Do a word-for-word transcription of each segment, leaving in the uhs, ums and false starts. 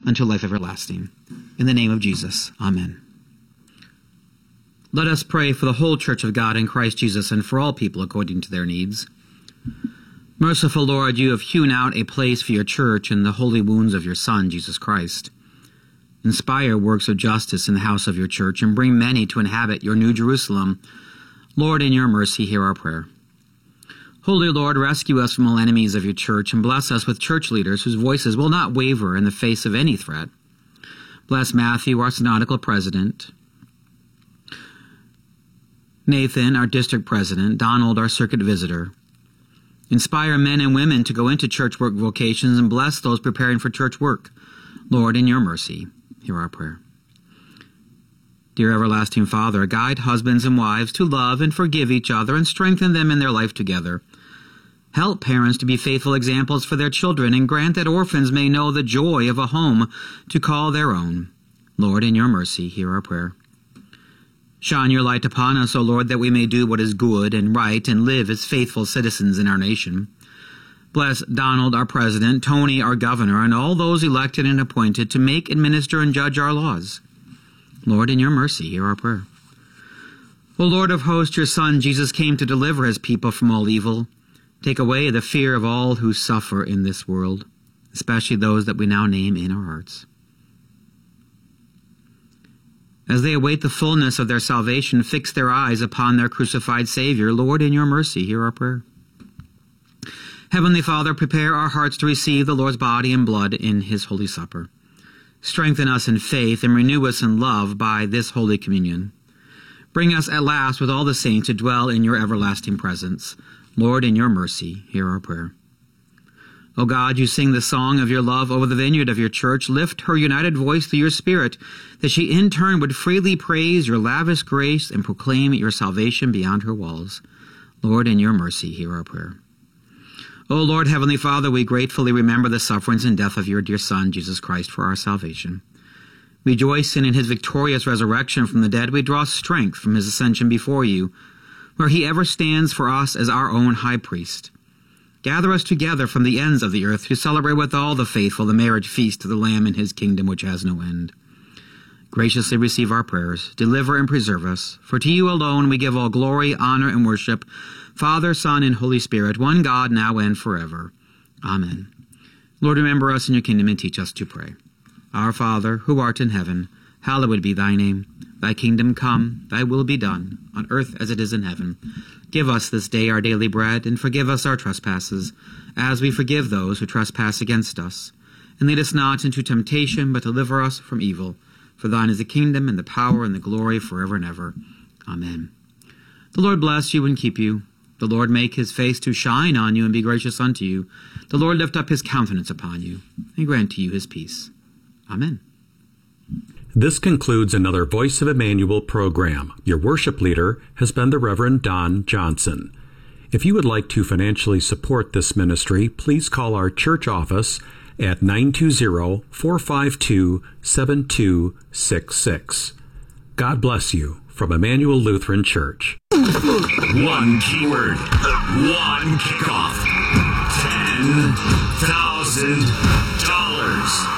unto life everlasting. In the name of Jesus, amen. Let us pray for the whole Church of God in Christ Jesus and for all people according to their needs. Merciful Lord, you have hewn out a place for your church in the holy wounds of your Son, Jesus Christ. Inspire works of justice in the house of your church and bring many to inhabit your new Jerusalem. Lord, in your mercy, hear our prayer. Holy Lord, rescue us from all enemies of your church and bless us with church leaders whose voices will not waver in the face of any threat. Bless Matthew, our synodical president, Nathan, our district president, Donald, our circuit visitor. Inspire men and women to go into church work vocations and bless those preparing for church work. Lord, in your mercy, hear our prayer. Dear everlasting Father, guide husbands and wives to love and forgive each other and strengthen them in their life together. Help parents to be faithful examples for their children and grant that orphans may know the joy of a home to call their own. Lord, in your mercy, hear our prayer. Shine your light upon us, O Lord, that we may do what is good and right and live as faithful citizens in our nation. Bless Donald, our president, Tony, our governor, and all those elected and appointed to make, administer, and judge our laws. Lord, in your mercy, hear our prayer. O Lord of hosts, your Son, Jesus, came to deliver his people from all evil. Take away the fear of all who suffer in this world, especially those that we now name in our hearts. As they await the fullness of their salvation, fix their eyes upon their crucified Savior. Lord, in your mercy, hear our prayer. Heavenly Father, prepare our hearts to receive the Lord's body and blood in his holy supper. Strengthen us in faith and renew us in love by this holy communion. Bring us at last with all the saints to dwell in your everlasting presence. Lord, in your mercy, hear our prayer. O God, you sing the song of your love over the vineyard of your church. Lift her united voice through your Spirit, that she in turn would freely praise your lavish grace and proclaim your salvation beyond her walls. Lord, in your mercy, hear our prayer. O Lord, Heavenly Father, we gratefully remember the sufferings and death of your dear Son, Jesus Christ, for our salvation. Rejoicing in his victorious resurrection from the dead, we draw strength from his ascension before you, where he ever stands for us as our own high priest. Gather us together from the ends of the earth to celebrate with all the faithful the marriage feast of the Lamb in his kingdom which has no end. Graciously receive our prayers, deliver and preserve us, for to you alone we give all glory, honor, and worship, Father, Son, and Holy Spirit, one God, now and forever. Amen. Lord, remember us in your kingdom and teach us to pray. Our Father, who art in heaven, hallowed be thy name. Thy kingdom come, thy will be done, on earth as it is in heaven. Give us this day our daily bread, and forgive us our trespasses, as we forgive those who trespass against us. And lead us not into temptation, but deliver us from evil. For thine is the kingdom, and the power, and the glory, forever and ever. Amen. The Lord bless you and keep you. The Lord make his face to shine on you and be gracious unto you. The Lord lift up his countenance upon you, and grant to you his peace. Amen. This concludes another Voice of Emmanuel program. Your worship leader has been the Reverend Don Johnson. If you would like to financially support this ministry, please call our church office at nine two zero, four five two, seven two six six. God bless you from Emmanuel Lutheran Church. One keyword, one kickoff, ten thousand dollars.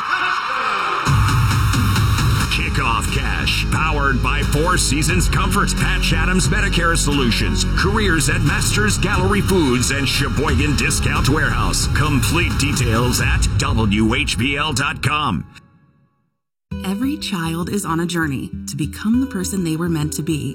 Kickoff Cash, powered by Four Seasons Comfort, Patch Adams Medicare Solutions, careers at Masters Gallery Foods, and Sheboygan Discount Warehouse. Complete details at W H B L dot com. Every child is on a journey to become the person they were meant to be.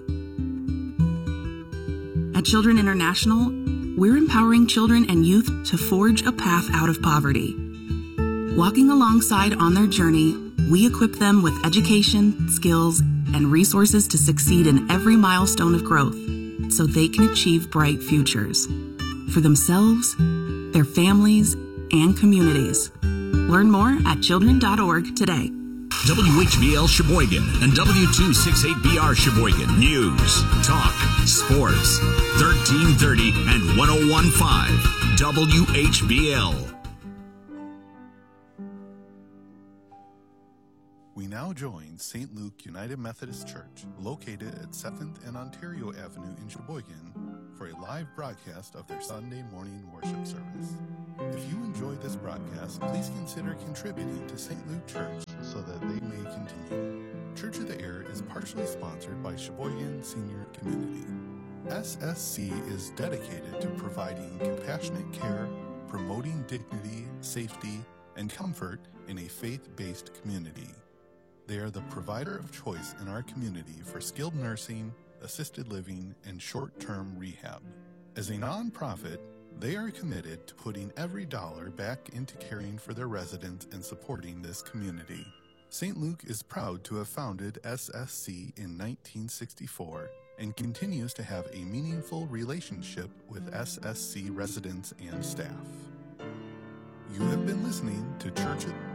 At Children International, we're empowering children and youth to forge a path out of poverty. Walking alongside on their journey, we equip them with education, skills, and resources to succeed in every milestone of growth so they can achieve bright futures for themselves, their families, and communities. Learn more at children dot org today. W H B L Sheboygan and W two sixty-eight B R Sheboygan. News, talk, sports, thirteen thirty and one oh one point five W H B L. We now join Saint Luke United Methodist Church, located at seventh and Ontario Avenue in Sheboygan, for a live broadcast of their Sunday morning worship service. If you enjoy this broadcast, please consider contributing to Saint Luke Church they may continue. Church of the Air is partially sponsored by Sheboygan Senior Community. S S C is dedicated to providing compassionate care, promoting dignity, safety, and comfort in a faith-based community. They are the provider of choice in our community for skilled nursing, assisted living, and short-term rehab. As a nonprofit, they are committed to putting every dollar back into caring for their residents and supporting this community. Saint Luke is proud to have founded S S C in nineteen sixty-four and continues to have a meaningful relationship with S S C residents and staff. You have been listening to Church of